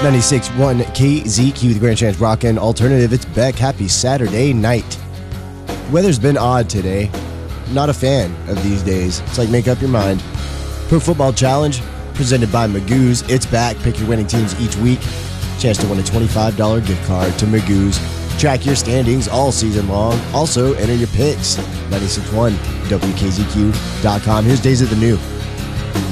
96.1 KZQ, the Grand Chance Rockin' Alternative. It's Beck. Happy Saturday night. Weather's been odd today. Not a fan of these days. It's like make up your mind. Pro Football Challenge, presented by Magoo's. It's back. Pick your winning teams each week. Chance to win a $25 gift card to Magoo's. Track your standings all season long. Also, enter your picks. 96.1 WKZQ.com. Here's Days of the New.